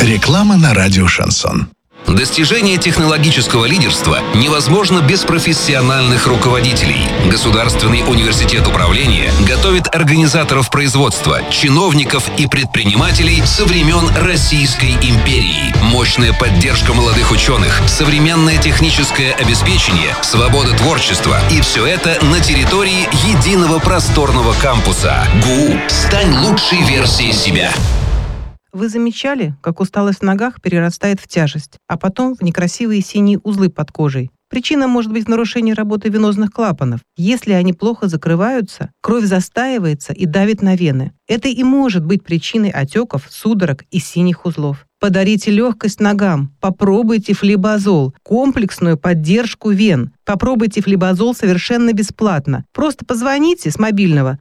Реклама на радио «Шансон». Достижение технологического лидерства невозможно без профессиональных руководителей. Государственный университет управления готовит организаторов производства, чиновников и предпринимателей со времен Российской империи. Мощная поддержка молодых ученых, современное техническое обеспечение, свобода творчества. И все это на территории единого просторного кампуса. ГУ. Стань лучшей версией себя. Вы замечали, как усталость в ногах перерастает в тяжесть, а потом в некрасивые синие узлы под кожей? Причина может быть в нарушении работы венозных клапанов. Если они плохо закрываются, кровь застаивается и давит на вены. Это и может быть причиной отеков, судорог и синих узлов. Подарите легкость ногам. Попробуйте флибазол, комплексную поддержку вен. Попробуйте флибазол совершенно бесплатно. Просто позвоните с мобильного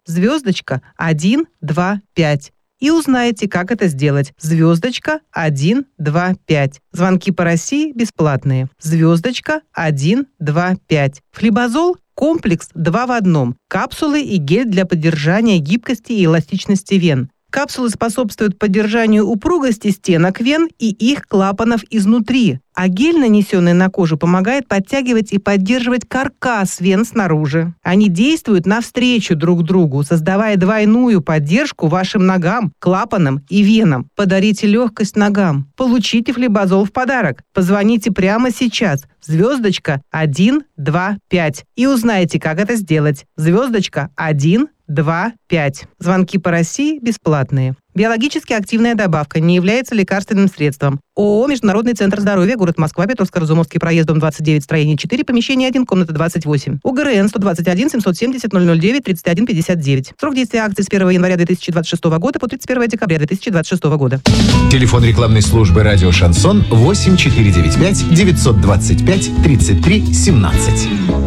*125 и узнаете, как это сделать. *125. Звонки по России бесплатные. *125. Флибазол – комплекс 2 в 1. Капсулы и гель для поддержания гибкости и эластичности вен. Капсулы способствуют поддержанию упругости стенок вен и их клапанов изнутри, а гель, нанесенный на кожу, помогает подтягивать и поддерживать каркас вен снаружи. Они действуют навстречу друг другу, создавая двойную поддержку вашим ногам, клапанам и венам. Подарите легкость ногам. Получите флибазол в подарок. Позвоните прямо сейчас. *125 и узнайте, как это сделать. *125. Звонки по России бесплатные. Биологически активная добавка не является лекарственным средством. ООО «Международный центр здоровья», город Москва, Петровско-Разумовский проезд, дом 29, строение 4, помещение 1, комната 28. УГРН 121 770 009 31 59. Срок действия акции с 1 января 2026 года по 31 декабря 2026 года. Телефон рекламной службы «Радио Шансон» 8495 925 33 17.